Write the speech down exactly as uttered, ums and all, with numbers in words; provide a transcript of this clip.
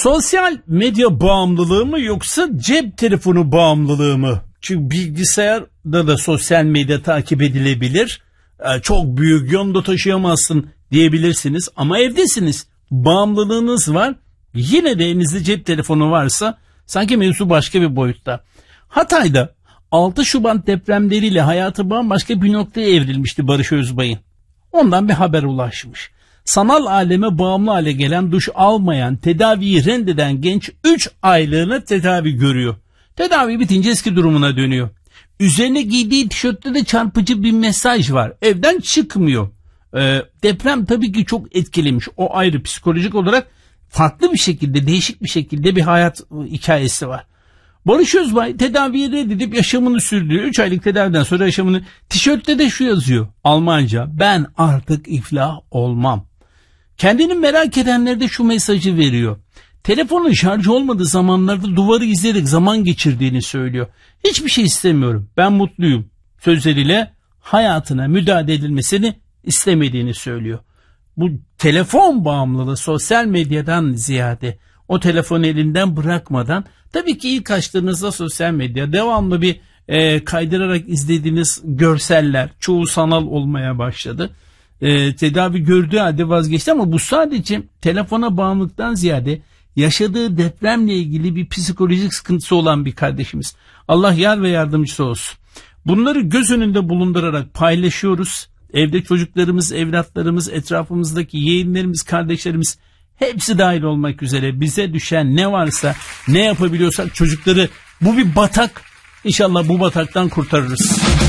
Sosyal medya bağımlılığı mı yoksa cep telefonu bağımlılığı mı? Çünkü bilgisayarda da sosyal medya takip edilebilir. Ee, çok büyük yonda taşıyamazsın diyebilirsiniz ama evdesiniz. Bağımlılığınız var. Yine de elinizde cep telefonu varsa sanki mevzu başka bir boyutta. Hatay'da altı Şubat depremleriyle hayatı bambaşka bir noktaya evrilmişti Barış Özbay'ın. Ondan bir haber ulaşmış. Sanal aleme bağımlı hale gelen, duş almayan, tedaviyi reddeden genç üç aylığına tedavi görüyor. Tedavi bitince eski durumuna dönüyor. Üzerine giydiği tişörtte de çarpıcı bir mesaj var. Evden çıkmıyor. Ee, deprem tabii ki çok etkilemiş. O ayrı, psikolojik olarak farklı bir şekilde, değişik bir şekilde bir hayat hikayesi var. Barış Özbay tedaviyi reddedip yaşamını sürdürüyor. üç aylık tedaviden sonra yaşamını, tişörtte de şu yazıyor Almanca: ben artık iflah olmam. Kendini merak edenlere de şu mesajı veriyor. Telefonun şarjı olmadığı zamanlarda duvarı izleyerek zaman geçirdiğini söylüyor. Hiçbir şey istemiyorum, ben mutluyum sözleriyle hayatına müdahale edilmesini istemediğini söylüyor. Bu telefon bağımlılığı sosyal medyadan ziyade, o telefonu elinden bırakmadan, tabii ki ilk açtığınızda sosyal medya devamlı bir e, kaydırarak izlediğiniz görseller, çoğu sanal olmaya başladı. E, tedavi gördüğü halde vazgeçti ama bu sadece telefona bağımlılıktan ziyade yaşadığı depremle ilgili bir psikolojik sıkıntısı olan bir kardeşimiz. Allah yar ve yardımcısı olsun. Bunları göz önünde bulundurarak paylaşıyoruz. Evde çocuklarımız, evlatlarımız, etrafımızdaki yeğenlerimiz, kardeşlerimiz hepsi dahil olmak üzere bize düşen ne varsa, ne yapabiliyorsak çocukları, bu bir batak, İnşallah bu bataktan kurtarırız.